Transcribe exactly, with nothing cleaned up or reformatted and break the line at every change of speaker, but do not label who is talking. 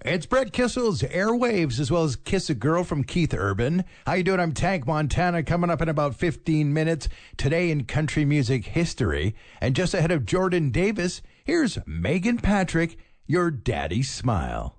It's Brett Kissel's Airwaves, as well as Kiss a Girl from Keith Urban. How you doing? I'm Tank Montana, coming up in about fifteen minutes. Today in country music history. And just ahead of Jordan Davis, here's Megan Patrick, Your Daddy's Smile.